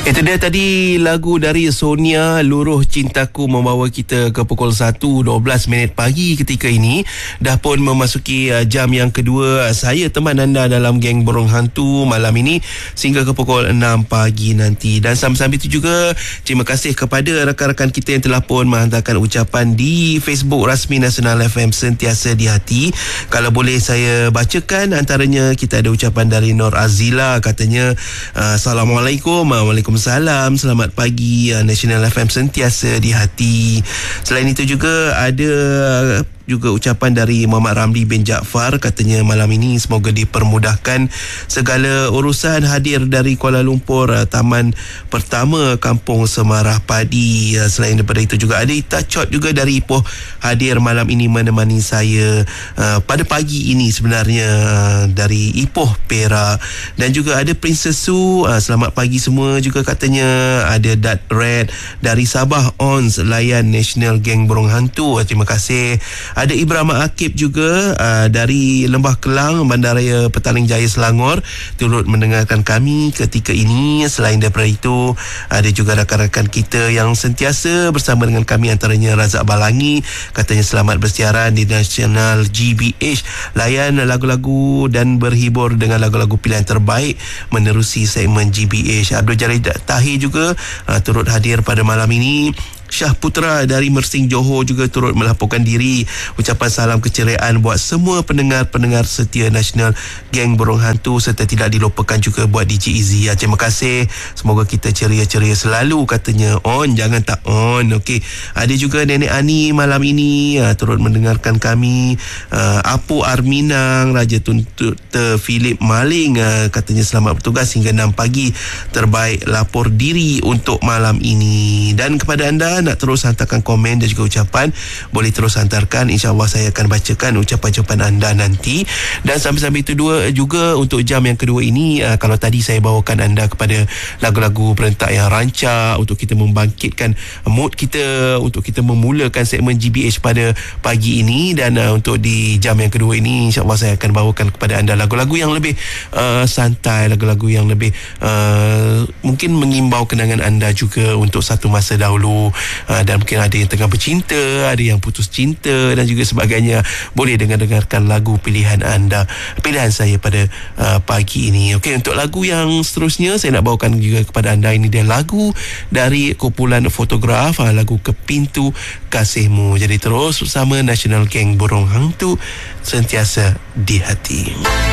Itu dia tadi lagu dari Sonia, Luruh Cintaku, membawa kita ke pukul 1.12 pagi ketika ini. Dah pun memasuki jam yang kedua. Saya teman anda dalam Geng Burung Hantu malam ini sehingga ke pukul 6 pagi nanti. Dan sambil-sambil itu juga terima kasih kepada rakan-rakan kita yang telah pun menghantarkan ucapan di Facebook rasmi Nasional FM Sentiasa di Hati. Kalau boleh saya bacakan, antaranya kita ada ucapan dari Nur Azila, katanya Assalamualaikum. Waalaikumsalam, selamat pagi, Nasional FM Sentiasa di Hati. Selain itu juga ada juga ucapan dari Muhammad Ramli bin Jaafar, katanya malam ini semoga dipermudahkan segala urusan. Hadir dari Kuala Lumpur, Taman Pertama Kampung Semarah Padi. Selain daripada itu juga ada Ita Chot juga dari Ipoh, hadir malam ini menemani saya pada pagi ini sebenarnya, dari Ipoh Perak. Dan juga ada Princess Su, selamat pagi semua juga katanya. Ada Dat Red dari Sabah Ons, layan National Geng Burung Hantu, terima kasih. Ada Ibrahim Akib juga dari Lembah Kelang, Bandaraya Petaling Jaya, Selangor, turut mendengarkan kami ketika ini. Selain daripada itu ada juga rakan-rakan kita yang sentiasa bersama dengan kami, antaranya Razak Balangi, katanya selamat bersiaran di National GBH, layan lagu-lagu dan berhibur dengan lagu-lagu pilihan terbaik menerusi segmen GBH. Abdul Jalil Tahir juga turut hadir pada malam ini. Syah Putra dari Mersing Johor juga turut melaporkan diri. Ucapan salam keceriaan buat semua pendengar-pendengar setia Nasional Geng Burung Hantu, serta tidak dilupakan juga buat DJ Izzy. Terima kasih, semoga kita ceria-ceria selalu, katanya. On, jangan tak on. Okey, ada juga Nenek Ani malam ini turut mendengarkan kami. Apu Arminang, Raja Tuntut Philip Maling, katanya selamat bertugas hingga 6 pagi, terbaik lapor diri untuk malam ini. Dan kepada anda nak terus hantarkan komen dan juga ucapan, boleh terus hantarkan, insyaAllah saya akan bacakan ucapan-ucapan anda nanti. Dan sambil-sambil itu juga untuk jam yang kedua ini, kalau tadi saya bawakan anda kepada lagu-lagu berentak yang rancak untuk kita membangkitkan mood kita, untuk kita memulakan segmen GBH pada pagi ini. Dan untuk di jam yang kedua ini, insyaAllah saya akan bawakan kepada anda lagu-lagu yang lebih santai, lagu-lagu yang lebih mungkin mengimbau kenangan anda juga untuk satu masa dahulu. Dan mungkin ada yang tengah bercinta, ada yang putus cinta dan juga sebagainya. Boleh dengarkan lagu pilihan anda, pilihan saya pada pagi ini. Okey, untuk lagu yang seterusnya saya nak bawakan juga kepada anda. Ini dia lagu dari kumpulan Fotograf, lagu Ke Pintu Kasihmu. Jadi terus bersama Nasional Geng Burung Hantu, sentiasa di hati.